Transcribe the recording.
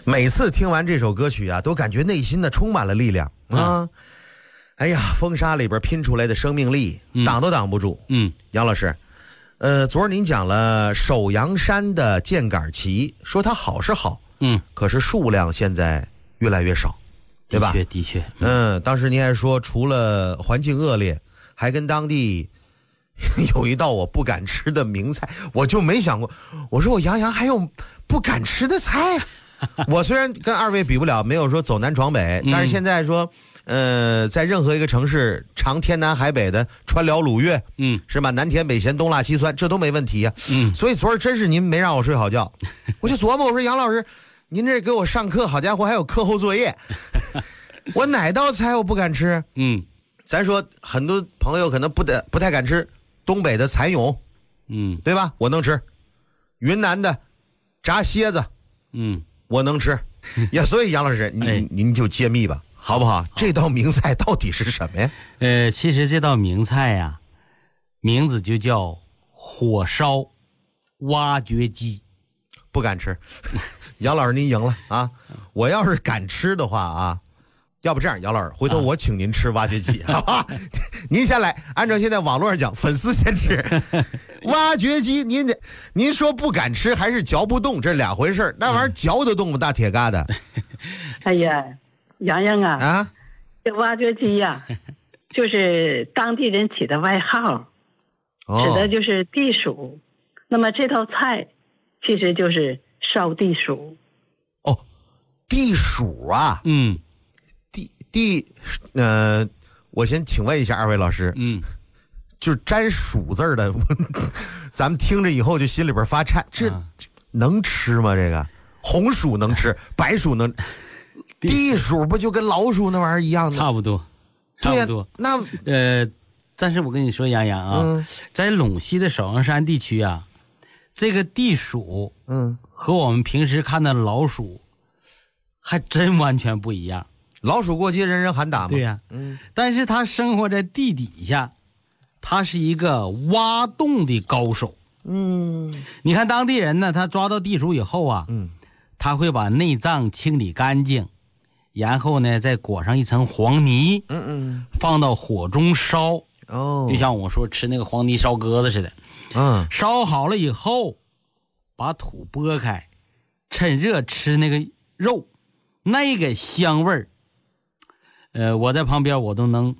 每次听完这首歌曲啊，都感觉内心的充满了力量啊！哎呀，风沙里边拼出来的生命力，挡都挡不住。杨老师，昨儿您讲了首阳山的箭杆旗，说它好是好，可是数量现在越来越少，对吧？ 的确， 当时您还说，除了环境恶劣，还跟当地有一道我不敢吃的名菜，我就没想过，我说我杨洋还有不敢吃的菜。我虽然跟二位比不了，没有说走南闯北，但是现在说，在任何一个城市，尝天南海北的川辽鲁粤，是吧？南甜北咸，东辣西酸，这都没问题呀。所以昨儿真是您没让我睡好觉，我就琢磨，我说杨老师，您这给我上课，好家伙，还有课后作业，我哪道菜我不敢吃？咱说很多朋友可能不太敢吃东北的蚕蛹，对吧？我能吃。云南的炸蝎子，我能吃。呀，所以杨老师，您就揭秘吧，好不好？这道名菜到底是什么呀？ 其实这道名菜呀，名字就叫火烧挖掘机。 不敢吃。杨老师您赢了啊！我要是敢吃的话啊，要不这样，杨老师，回头我请您吃挖掘机，好吧？您先来，按照现在网络上讲，粉丝先吃。挖掘机，您说不敢吃还是嚼不动，这是两回事。那玩意儿嚼得动吗？大铁疙瘩。 哎呀，洋洋啊，这挖掘机呀，就是当地人起的外号，指的就是地鼠。那么这道菜其实就是烧地鼠。 哦，地鼠啊，我先请问一下二位老师，就是沾鼠字的，咱们听着以后就心里边发颤，这能吃吗？这个红薯能吃，白薯能，地鼠不就跟老鼠那玩意儿一样的？ 差不多，差不多。 那但是我跟你说，杨洋啊，在陇西的首阳山地区啊，这个地鼠，和我们平时看的老鼠，还真完全不一样。 老鼠过街，人人喊打嘛。 对呀，但是它生活在地底下，它是一个挖洞的高手。你看当地人呢，他抓到地鼠以后啊，他会把内脏清理干净，然后呢再裹上一层黄泥，放到火中烧。就像我说吃那个黄泥烧鸽子似的。烧好了以后，把土拨开，趁热吃那个肉，那个香味儿。我在旁边我都能